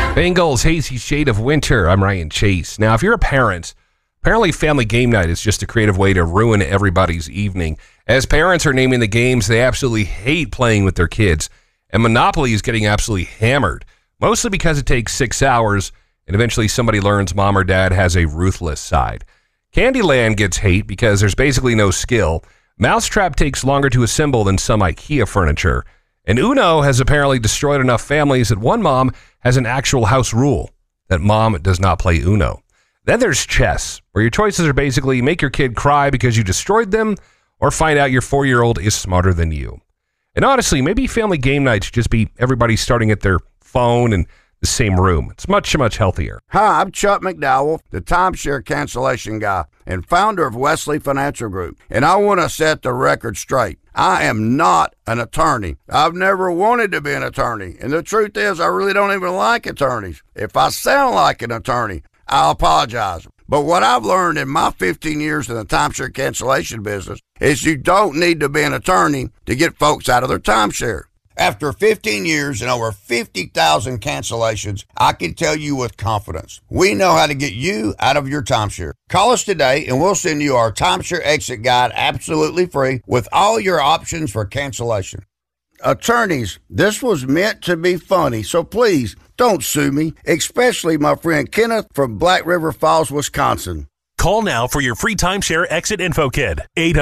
Bengals, hazy shade of winter. I'm Ryan Chase. Now, if you're a parent, apparently family game night is just a creative way to ruin everybody's evening. As parents are naming the games they absolutely hate playing with their kids, and Monopoly is getting absolutely hammered, mostly because it takes 6 hours, and eventually somebody learns mom or dad has a ruthless side. Candyland gets hate because there's basically no skill. Mousetrap takes longer to assemble than some IKEA furniture. And Uno has apparently destroyed enough families that one mom has an actual house rule that mom does not play Uno. Then there's chess, where your choices are basically make your kid cry because you destroyed them or find out your 4-year-old is smarter than you. And honestly, maybe family game nights should just be everybody starting at their phone in the same room. It's much, much healthier. Hi, I'm Chuck McDowell, the timeshare cancellation guy and founder of Wesley Financial Group. And I want to set the record straight. I am not an attorney. I've never wanted to be an attorney. And the truth is, I really don't even like attorneys. If I sound like an attorney, I'll apologize. But what I've learned in my 15 years in the timeshare cancellation business is you don't need to be an attorney to get folks out of their timeshare. After 15 years and over 50,000 cancellations, I can tell you with confidence, we know how to get you out of your timeshare. Call us today and we'll send you our timeshare exit guide absolutely free with all your options for cancellation. Attorneys, this was meant to be funny, so please don't sue me, especially my friend Kenneth from Black River Falls, Wisconsin. Call now for your free timeshare exit info kit.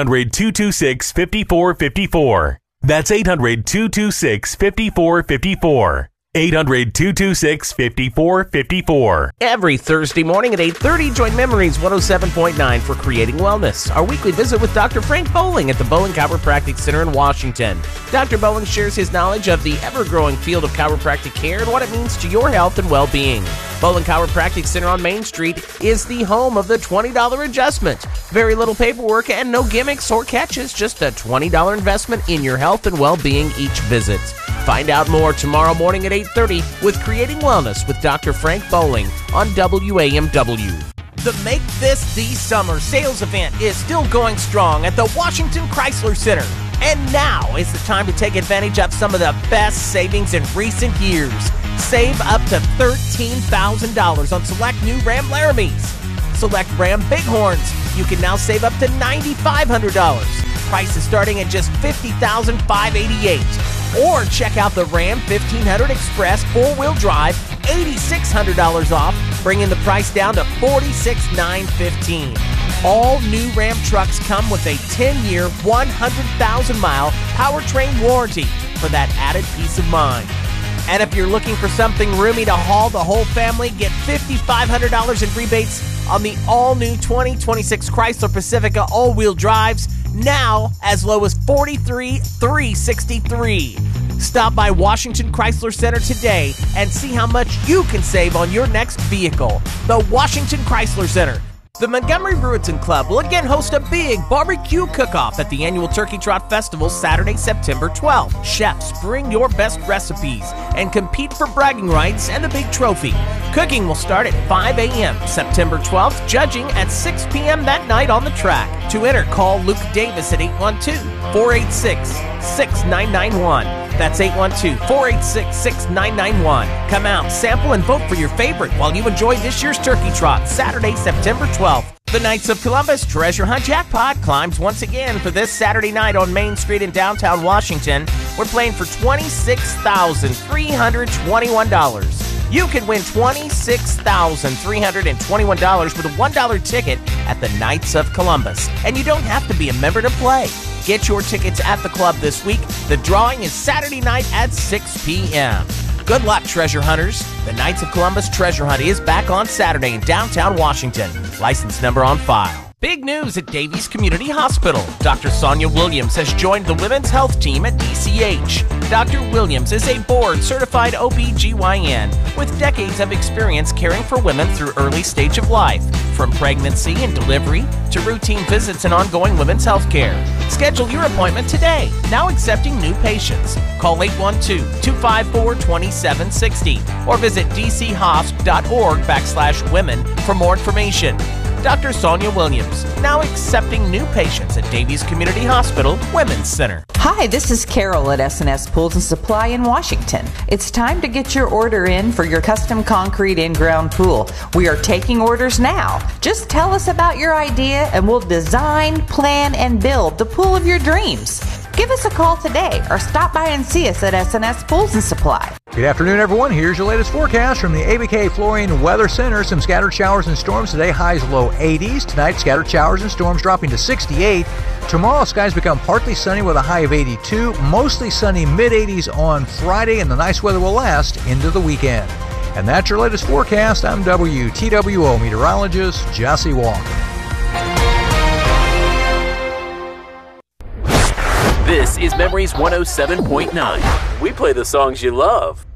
800-226-5454. That's 800-226-5454. 800-226-5454. Every Thursday morning at 8:30, join Memories 107.9 for Creating Wellness, our weekly visit with Dr. Frank Bowling at the Bowling Chiropractic Center in Washington. Dr. Bowling shares his knowledge of the ever-growing field of chiropractic care and what it means to your health and well-being. Bowling Chiropractic Center on Main Street is the home of the $20 adjustment. Very little paperwork and no gimmicks or catches, just a $20 investment in your health and well-being each visit. Find out more tomorrow morning at 8:30 with Creating Wellness with Dr. Frank Bowling on WAMW. The Make This the Summer sales event is still going strong at the Washington Chrysler Center. And now is the time to take advantage of some of the best savings in recent years. Save up to $13,000 on select new Ram Laramies. Select Ram Bighorns. You can now save up to $9,500. Prices starting at just $50,588. Or check out the Ram 1500 Express 4-wheel drive, $8,600 off, bringing the price down to $46,915. All new Ram trucks come with a 10-year, 100,000-mile powertrain warranty for that added peace of mind. And if you're looking for something roomy to haul the whole family, get $5,500 in rebates on the all-new 2026 Chrysler Pacifica all-wheel drives, now as low as $43,363. Stop by Washington Chrysler Center today and see how much you can save on your next vehicle. The Washington Chrysler Center. The Montgomery Brewerton Club will again host a big barbecue cook-off at the annual Turkey Trot Festival Saturday, September 12th. Chefs, bring your best recipes and compete for bragging rights and the big trophy. Cooking will start at 5 a.m. September 12th, judging at 6 p.m. that night on the track. To enter, call Luke Davis at 812-486-6991. That's 812-486-6991. Come out, sample, and vote for your favorite while you enjoy this year's Turkey Trot, Saturday, September 12th. The Knights of Columbus Treasure Hunt Jackpot climbs once again for this Saturday night on Main Street in downtown Washington. We're playing for $26,321. You can win $26,321 with a $1 ticket at the Knights of Columbus. And you don't have to be a member to play. Get your tickets at the club this week. The drawing is Saturday night at 6 p.m. Good luck, treasure hunters. The Knights of Columbus Treasure Hunt is back on Saturday in downtown Washington. License number on file. Big news at Davies Community Hospital. Dr. Sonia Williams has joined the women's health team at DCH. Dr. Williams is a board-certified OB/GYN with decades of experience caring for women through early stage of life, from pregnancy and delivery to routine visits and ongoing women's health care. Schedule your appointment today. Now accepting new patients. Call 812-254-2760 or visit dchosp.org/women for more information. Dr. Sonia Williams, now accepting new patients at Davies Community Hospital Women's Center. Hi, this is Carol at S&S Pools and Supply in Washington. It's time to get your order in for your custom concrete in-ground pool. We are taking orders now. Just tell us about your idea and we'll design, plan, and build the pool of your dreams. Give us a call today or stop by and see us at S&S Pools and Supply. Good afternoon, everyone. Here's your latest forecast from the ABK Flooring Weather Center. Some scattered showers and storms today, highs low 80s. Tonight, scattered showers and storms dropping to 68. Tomorrow, skies become partly sunny with a high of 82. Mostly sunny mid-80s on Friday, and the nice weather will last into the weekend. And that's your latest forecast. I'm WTWO meteorologist Jesse Walker. This is Memories 107.9. We play the songs you love.